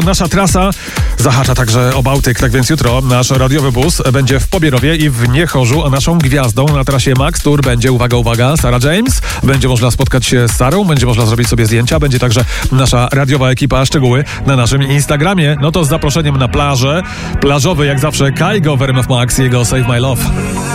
nasza trasa zahacza także o Bałtyk, tak więc jutro nasz radiowy bus będzie w Pobierowie i w Niechorzu, a naszą gwiazdą na trasie Max Tour będzie, uwaga, Sarah James. Będzie można spotkać się z Sarą, będzie można zrobić sobie zdjęcia, będzie także nasza radiowa ekipa. Szczegóły na naszym Instagramie. No to z zaproszeniem na plażę. Plażowy jak zawsze Kaigo w RMF Max i jego Save My Love.